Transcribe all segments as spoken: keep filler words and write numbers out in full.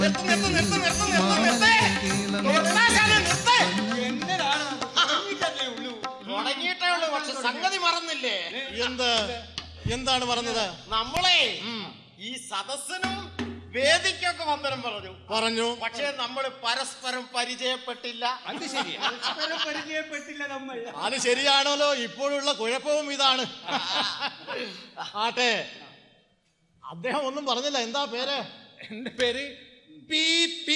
തുടങ്ങിയിട്ടേ ഉള്ളൂ, പക്ഷെ സംഗതി മറന്നില്ലേ? എന്ത് എന്താണ് പറഞ്ഞത്? നമ്മളെ ഈ സദസ്സിനും വേദിക്കൊക്കെ വന്ദനം പറഞ്ഞു പറഞ്ഞു പക്ഷെ നമ്മൾ പരസ്പരം പരിചയപ്പെട്ടില്ല. അത് ശരിയാ, പരസ്പരം പരിചയപ്പെട്ടില്ല നമ്മൾ. അത് ശരിയാണല്ലോ. ഇപ്പോഴുള്ള കുഴപ്പവും ഇതാണ്. ആട്ടെ, അദ്ദേഹം ഒന്നും പറഞ്ഞില്ല. എന്താ പേര്? എന്റെ പേര് പി പി.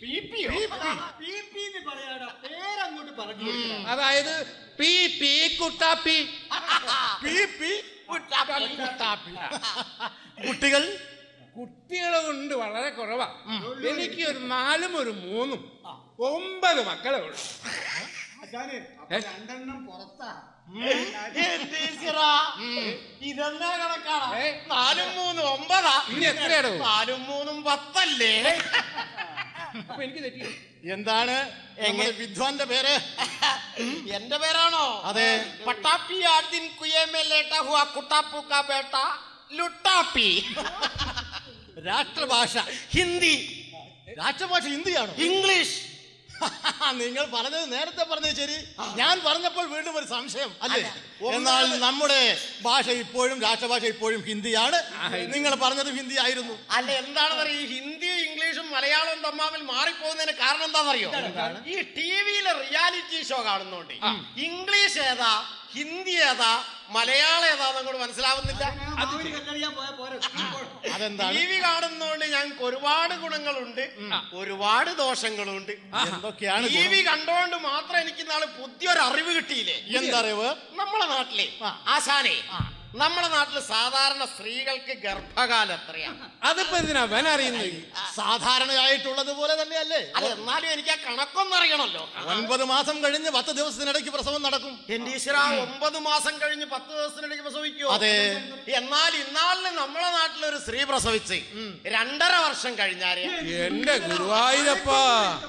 അതായത് പി പി കുട്ടാപ്പി. കുട്ടികൾ കുട്ടികളുണ്ട്, വളരെ കുറവാ. എനിക്ക് ഒരു നാലും ഒരു മൂന്നും ഒമ്പത് മക്കളെ ഉള്ളു. രണ്ടെണ്ണം പുറത്താ. ഇതെന്താ കണക്കാണ്? നാലും മൂന്നും ഒമ്പതാ. ഇനി എത്രയാണോ? നാലും മൂന്നും പത്തല്ലേ? അപ്പൊ എനിക്ക് തെറ്റി. എന്താണ് എങ്ങനെ വിദ്വാന്റെ പേര്? എന്റെ പേരാണോ? അതെ. പട്ടാപ്പി ആദ്യം കുയേമേ ലേട്ടാ ഹുവാ കുട്ടാപ്പു കാ ബേട്ടാ ലുട്ടാപ്പി. രാഷ്ട്രഭാഷ ഹിന്ദി. രാഷ്ട്രഭാഷ ഹിന്ദിയാണോ? ഇംഗ്ലീഷ്. നിങ്ങൾ പറഞ്ഞത് നേരത്തെ പറഞ്ഞത് ശരി, ഞാൻ പറഞ്ഞപ്പോൾ വീണ്ടും ഒരു സംശയം അല്ലേ? എന്നാൽ നമ്മുടെ ഭാഷ ഇപ്പോഴും രാഷ്ട്രഭാഷ ഇപ്പോഴും ഹിന്ദിയാണ്. നിങ്ങൾ പറഞ്ഞത് ഹിന്ദി ആയിരുന്നു. അല്ല, എന്താണെന്ന് അറിയോ? ഈ ഹിന്ദിയും ഇംഗ്ലീഷും മലയാളവും തമ്മിൽ മാറിപ്പോകുന്നതിന് കാരണം എന്താണെന്നറിയോ? ഈ ടി വിയിലെ റിയാലിറ്റി ഷോ കാണുന്നോണ്ട് ഇംഗ്ലീഷ് ഏതാ ഹിന്ദി ഏതാ മലയാളം ഏതാന്ന് അങ്ങോട്ട് മനസ്സിലാവുന്നില്ല. അതെന്താ? ടി വി കാണുന്നോണ്ട് ഞങ്ങൾക്ക് ഒരുപാട് ഗുണങ്ങളുണ്ട്, ഒരുപാട് ദോഷങ്ങളുണ്ട്. എന്തൊക്കെയാണ്? ടി വി കണ്ടോണ്ട് മാത്രം എനിക്ക് നാളെ പുതിയൊരു അറിവ് കിട്ടിയില്ലേ? എന്തറിവ്? നമ്മളെ നാട്ടിലെ ആശാനെ, നമ്മളെ നാട്ടില് സാധാരണ സ്ത്രീകൾക്ക് ഗർഭകാലം എത്രയാണ്? അതിപ്പോ എന്തിനാ അവൻ അറിയുന്നത്? സാധാരണയായിട്ടുള്ളത് പോലെ തന്നെയല്ലേ? അല്ല, എന്നാലും എനിക്ക് ആ കണക്കൊന്നും അറിയണല്ലോ. ഒൻപത് മാസം കഴിഞ്ഞ് പത്ത് ദിവസത്തിനിടയ്ക്ക് പ്രസവം നടക്കും. എന്റെ ഈശ്വര, ഒമ്പത് മാസം കഴിഞ്ഞ് പത്ത് ദിവസത്തിനിടയ്ക്ക് പ്രസവിക്കുമോ? അതെ. എന്നാൽ ഇന്നാളിന് നമ്മളെ നാട്ടിലൊരു സ്ത്രീ പ്രസവിച്ച് രണ്ടര വർഷം കഴിഞ്ഞാല് എന്റെ ഗുരുവായൂരപ്പാ,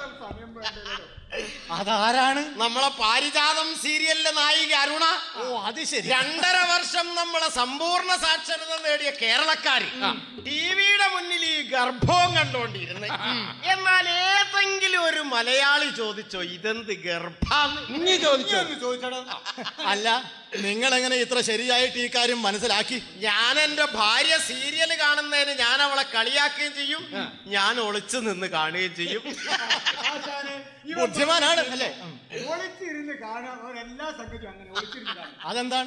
അതാരാണ്? നമ്മളെ പാരിജാതം സീരിയലിലെ നായിക അരുണ. ഓ, അത് ശരി. രണ്ടര വർഷം നമ്മളെ സമ്പൂർണ്ണ സാക്ഷരത നേടിയ കേരളക്കാര് ടിവിയുടെ മുന്നിൽ ഈ ഗർഭവും കണ്ടോണ്ടിരുന്നു. എന്നാൽ ഏതെങ്കിലും ഒരു മലയാളി ചോദിച്ചോ ഇതെന്ത് ഗർഭാന്ന്? നീ ചോദിച്ചോ? അല്ല, നിങ്ങൾ എങ്ങനെ ഇത്ര ശരിയായിട്ട് ഈ കാര്യം മനസ്സിലാക്കി? ഞാൻ എന്റെ ഭാര്യ സീരിയൽ കാണുന്നതിന് ഞാൻ അവളെ കളിയാക്കുകയും ചെയ്യും, ഞാൻ ഒളിച്ചു നിന്ന് കാണുകയും ചെയ്യും. ബുദ്ധിമാനാണ് അല്ലേ? ഒളിച്ചിരുന്ന് കാണാൻ എല്ലാ സംഗതിയും അങ്ങനെ ഒളിച്ചിരുന്ന് കാണാം. അതെന്താണ്?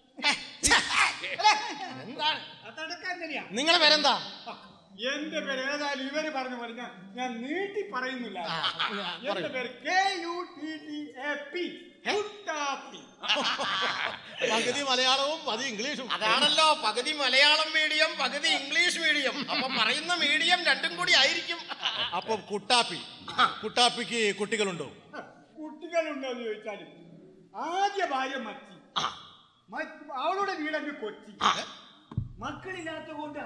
എന്താണ് അതടക്കം എങ്ങനെയാ? നിങ്ങളെ പേരെന്താ? എന്റെ പേര് ഏതായാലും ഇവര് പറഞ്ഞ പോലെ ഞാൻ ഞാൻ നീട്ടി പറയുന്നില്ല. എന്റെ പേര് K U T T A P. പകുതി മലയാളവും പകുതി ഇംഗ്ലീഷും. അതാണല്ലോ, പകുതി മലയാളം മീഡിയം പകുതി ഇംഗ്ലീഷ് മീഡിയം. അപ്പൊ പറയുന്ന മീഡിയം രണ്ടും കൂടി ആയിരിക്കും. അപ്പൊ കുട്ടാപ്പി, കുട്ടാപ്പിക്ക് കുട്ടികളുണ്ടോ? കുട്ടികളുണ്ടോ എന്ന് ചോദിച്ചാലും ആദ്യ ഭാര്യ മച്ചി, അവളുടെ വീടങ്ങ് കൊച്ചി. മക്കളില്ലാത്ത കൊണ്ട്